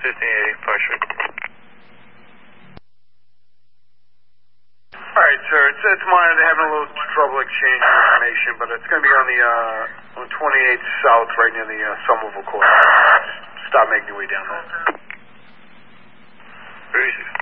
1580, Park Street. Alright, sir, it's mine. They're having a little trouble exchanging information, but it's going to be on the on 28th South, right near the Somerville Court. Just stop making your way down there. Very easy.